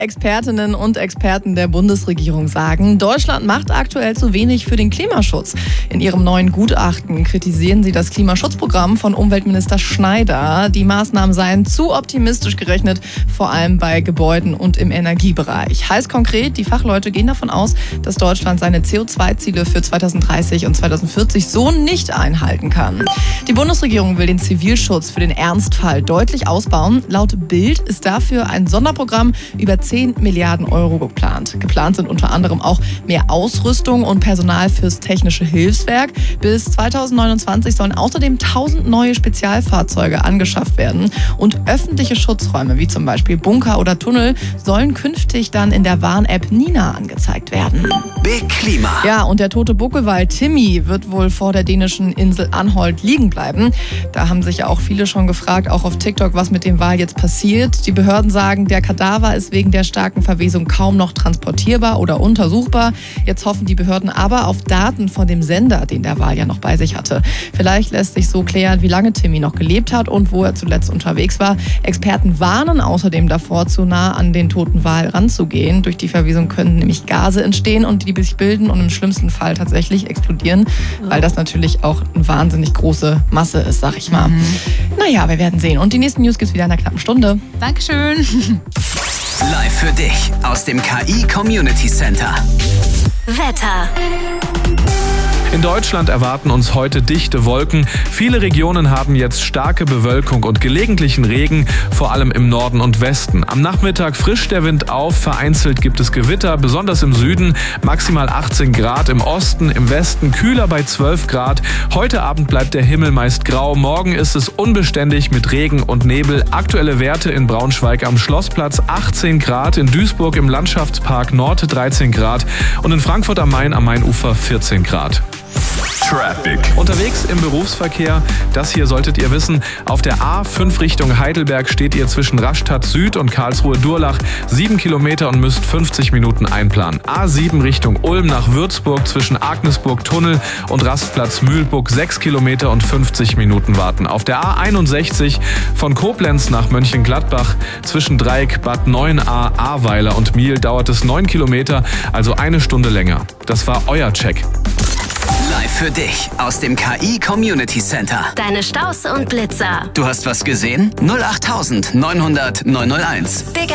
Expertinnen und Experten der Bundesregierung sagen, Deutschland macht aktuell zu wenig für den Klimaschutz. In ihrem neuen Gutachten kritisieren sie das Klimaschutzprogramm von Umweltminister Schneider. Die Maßnahmen seien zu optimistisch gerechnet, vor allem bei Gebäuden und im Energiebereich. Heißt konkret, die Fachleute gehen davon aus, dass Deutschland seine CO2-Ziele für 2030 und 2040 so nicht einhalten kann. Die Bundesregierung will den Zivilschutz für den Ernstfall deutlich ausbauen. Laut Bild ist dafür ein Sonderprogramm über 10 Milliarden Euro geplant. Geplant sind unter anderem auch mehr Ausrüstung und Personal fürs technische Hilfswerk. Bis 2029 sollen außerdem 1000 neue Spezialfahrzeuge angeschafft werden. Und öffentliche Schutzräume, wie zum Beispiel Bunker oder Tunnel, sollen künftig dann in der Warn-App Nina angezeigt werden. Big Klima. Ja, und der tote Buckelwal Timmy wird wohl vor der dänischen Insel Anholt liegen bleiben. Da haben sich ja auch viele schon gefragt, auch auf TikTok, was mit dem Wal jetzt passiert. Die Behörden sagen, der Kadaver ist wegen der starken Verwesung kaum noch transportierbar oder untersuchbar. Jetzt hoffen die Behörden aber auf Daten von dem Sender, den der Wal ja noch bei sich hatte. Vielleicht lässt sich so klären, wie lange Timmy noch gelebt hat und wo er zuletzt unterwegs war. Experten warnen außerdem davor, zu nah an den toten Wal ranzugehen. Durch die Verwesung können nämlich Gase entstehen und die sich bilden und im schlimmsten Fall tatsächlich explodieren, weil das natürlich auch eine wahnsinnig große Masse ist, sag ich mal. Naja, wir werden sehen. Und die nächsten News gibt's wieder in einer knappen Stunde. Dankeschön. Live für dich aus dem KI Community Center. Wetter. In Deutschland erwarten uns heute dichte Wolken. Viele Regionen haben jetzt starke Bewölkung und gelegentlichen Regen, vor allem im Norden und Westen. Am Nachmittag frischt der Wind auf, vereinzelt gibt es Gewitter, besonders im Süden, maximal 18 Grad, im Osten, im Westen kühler bei 12 Grad. Heute Abend bleibt der Himmel meist grau, morgen ist es unbeständig mit Regen und Nebel. Aktuelle Werte in Braunschweig am Schlossplatz 18 Grad, in Duisburg im Landschaftspark Nord 13 Grad und in Frankfurt am Main am Mainufer 14 Grad. Traffic. Unterwegs im Berufsverkehr, das hier solltet ihr wissen, auf der A5 Richtung Heidelberg steht ihr zwischen Rastatt Süd und Karlsruhe-Durlach 7 Kilometer und müsst 50 Minuten einplanen. A7 Richtung Ulm nach Würzburg zwischen Agnesburg-Tunnel und Rastplatz Mühlburg 6 Kilometer und 50 Minuten warten. Auf der A61 von Koblenz nach Mönchengladbach zwischen Dreieck Bad 9a, Ahrweiler und Miel dauert es 9 Kilometer, also eine Stunde länger. Das war euer Check. Live für dich aus dem KI Community Center. Deine Staus und Blitzer. Du hast was gesehen? 08900 901.